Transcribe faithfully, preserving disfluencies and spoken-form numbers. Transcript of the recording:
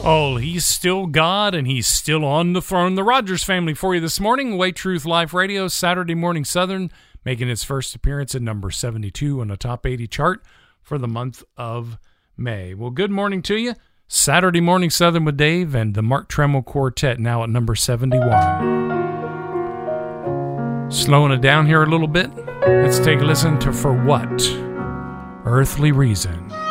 Oh, he's still God, and he's still on the throne. The Rogers family for you this morning. Way Truth Life Radio, Saturday Morning Southern, making its first appearance at number seventy-two on the top eighty chart for the month of May. Well, good morning to you. Saturday Morning Southern with Dave and the Mark Tremmel Quartet, now at number seventy-one. Slowing it down here a little bit, let's take a listen to For What Earthly Reason.